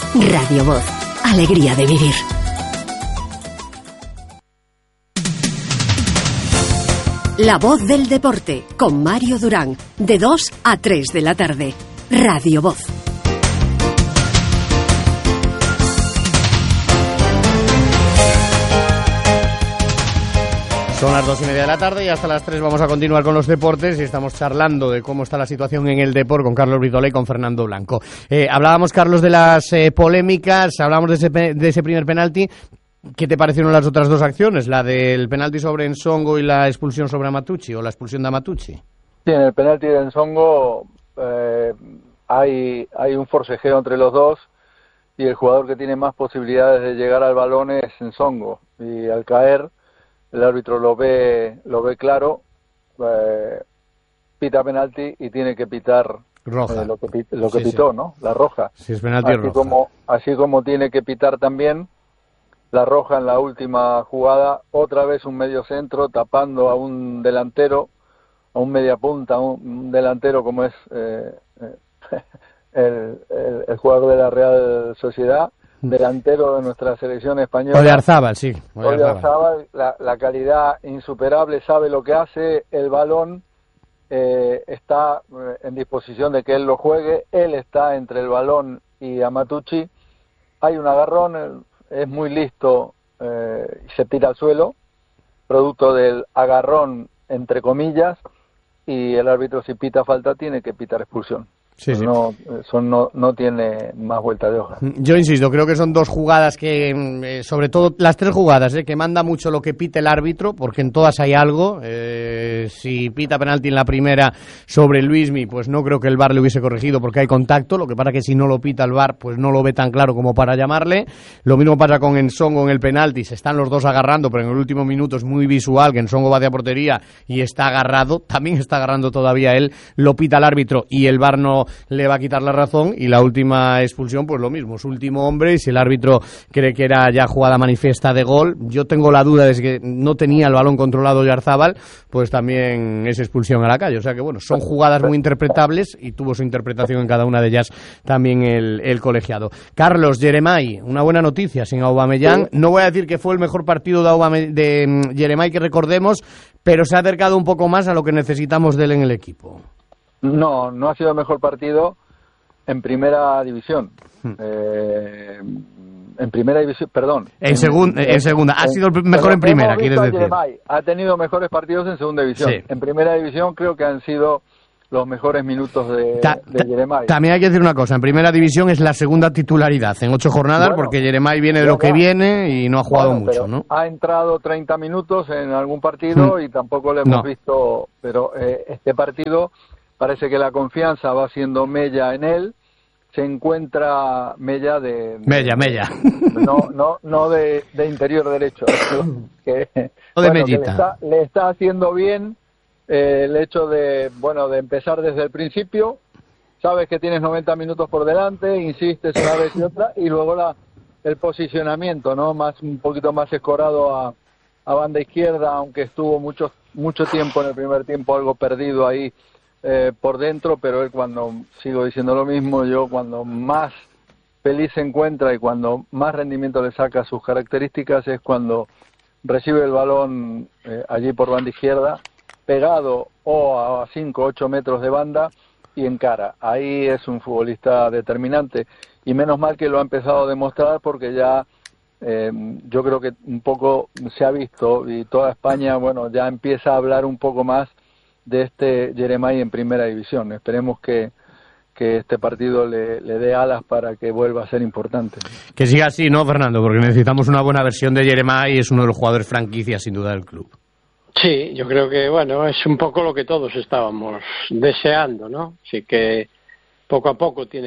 Radio Voz. Alegría de vivir. La Voz del Deporte, con Mario Durán, de 2 a 3 de la tarde. Radio Voz. Son las 2:30 de la tarde y hasta las 3 vamos a continuar con los deportes y estamos charlando de cómo está la situación en el deporte con Carlos Brizola y con Fernando Blanco. Hablábamos, Carlos, de las polémicas, hablábamos de ese primer penalti. ¿Qué te parecieron las otras dos acciones? La del penalti sobre Nsongo y la expulsión sobre Amatucci, o la expulsión de Amatucci. Sí, en el penalti de Nsongo hay un forcejeo entre los dos y el jugador que tiene más posibilidades de llegar al balón es Nsongo, y al caer el árbitro lo ve claro, pita penalti y tiene que pitar roja. Lo que pitó, ¿no? La roja. Si es penalti, roja. Así como tiene que pitar también la roja en la última jugada, otra vez un medio centro tapando a un delantero, a un media punta, un delantero como es el jugador de la Real Sociedad, delantero de nuestra selección española. Oyarzábal, sí. Oyarzábal, la calidad insuperable, sabe lo que hace, el balón está en disposición de que él lo juegue, él está entre el balón y Amatucci, hay un agarrón, es muy listo y se tira al suelo, producto del agarrón, entre comillas, y el árbitro, si pita falta, tiene que pitar expulsión. Sí. No tiene más vuelta de hoja. Yo insisto, creo que son dos jugadas que, sobre todo las tres jugadas, que manda mucho lo que pite el árbitro, porque en todas hay algo. Si pita penalti en la primera sobre Luismi, pues no creo que el VAR le hubiese corregido porque hay contacto. Lo que pasa que si no lo pita el VAR, pues no lo ve tan claro como para llamarle. Lo mismo pasa con Nsongo en el penalti, se están los dos agarrando, pero en el último minuto es muy visual que Nsongo va de a portería y está agarrado, también está agarrando todavía él, lo pita el árbitro y el VAR no le va a quitar la razón, y la última expulsión pues lo mismo, su último hombre, y si el árbitro cree que era ya jugada manifiesta de gol, yo tengo la duda de que no tenía el balón controlado Oyarzábal, pues también es expulsión a la calle. O sea que bueno, son jugadas muy interpretables y tuvo su interpretación en cada una de ellas también el colegiado. Carlos, Yeremay, una buena noticia sin Aubameyang. No voy a decir que fue el mejor partido de Yeremay que recordemos, pero se ha acercado un poco más a lo que necesitamos de él en el equipo. No ha sido el mejor partido en primera división. En primera división, perdón. En segunda. Ha sido el mejor en primera, quieres decir. Ha tenido mejores partidos en segunda división. Sí. En primera división creo que han sido los mejores minutos de Yeremay. También hay que decir una cosa, en primera división es la segunda titularidad en 8 jornadas, porque Yeremay viene de lo que viene y no ha jugado mucho, ¿no? Ha entrado 30 minutos en algún partido y tampoco le hemos visto, pero este partido parece que la confianza va siendo mella en él, se encuentra mella Mella. No de interior derecho, O de mellita. Que le está haciendo bien el hecho de empezar desde el principio, sabes que tienes 90 minutos por delante, insistes una vez y otra, y luego el posicionamiento, ¿no? Un poquito más escorado a banda izquierda, aunque estuvo mucho tiempo en el primer tiempo algo perdido ahí por dentro, pero él, sigo diciendo lo mismo, cuando más feliz se encuentra y cuando más rendimiento le saca a sus características es cuando recibe el balón allí por banda izquierda, pegado o a 5 o 8 metros de banda y encara. Ahí es un futbolista determinante y menos mal que lo ha empezado a demostrar, porque ya yo creo que un poco se ha visto y toda España ya empieza a hablar un poco más de este Yeremay en primera división. Esperemos que este partido le dé alas para que vuelva a ser importante. Que siga así, ¿no, Fernando? Porque necesitamos una buena versión de Yeremay y es uno de los jugadores franquicia sin duda del club. Sí, yo creo que es un poco lo que todos estábamos deseando, ¿no? Así que poco a poco tiene